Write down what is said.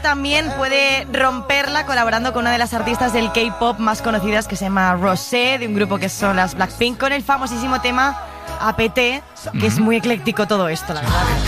también puede romperla colaborando con una de las artistas del K-pop más conocidas, que se llama Rosé, de un grupo que son las Blackpink, con el famosísimo tema APT, que es muy ecléctico todo esto, la verdad.